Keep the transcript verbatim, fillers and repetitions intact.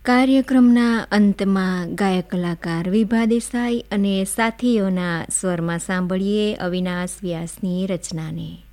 કાર્યક્રમના અંતમાં ગાયક કલાકાર વિભા દેસાઈ અને સાથીઓના સ્વરમાં સાંભળીએ અવિનાશ વ્યાસની રચનાને.